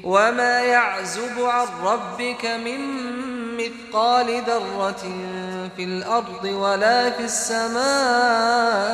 وما يعزب عن ربك من مثقال ذرة في الأرض ولا في السماء